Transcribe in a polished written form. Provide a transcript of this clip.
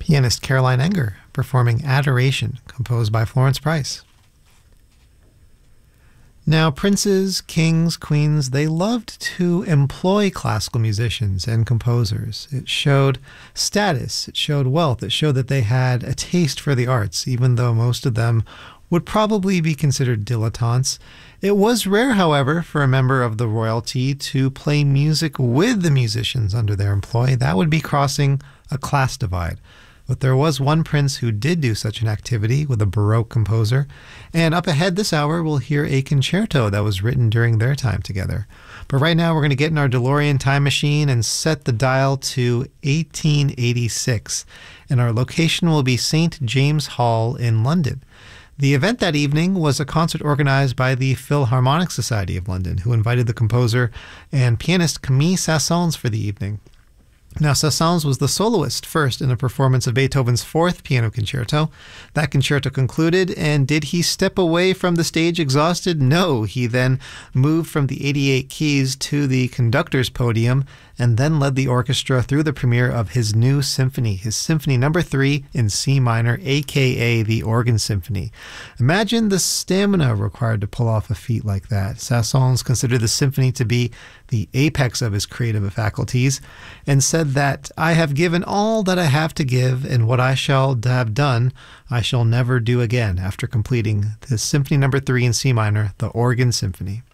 Pianist Caroline Enger performing Adoration, composed by Florence Price. Now, princes, kings, queens, they loved to employ classical musicians and composers. It showed status, it showed wealth, it showed that they had a taste for the arts, even though most of them would probably be considered dilettantes. It was rare, however, for a member of the royalty to play music with the musicians under their employ. That would be crossing a class divide. But there was one prince who did do such an activity with a Baroque composer. And up ahead this hour, we'll hear a concerto that was written during their time together. But right now, we're going to get in our DeLorean time machine and set the dial to 1886. And our location will be St. James Hall in London. The event that evening was a concert organized by the Philharmonic Society of London, who invited the composer and pianist Camille Saint-Saëns for the evening. Now, Saint-Saëns was the soloist first in a performance of Beethoven's Fourth Piano Concerto. That concerto concluded, and did he step away from the stage exhausted? No, he then moved from the 88 keys to the conductor's podium and then led the orchestra through the premiere of his new symphony, his Symphony No. 3 in C minor, aka the Organ Symphony. Imagine the stamina required to pull off a feat like that. Saint-Saëns considered the symphony to be the apex of his creative faculties and said that, "I have given all that I have to give, and what I shall have done, I shall never do again," after completing the Symphony No. 3 in C minor, the Organ Symphony.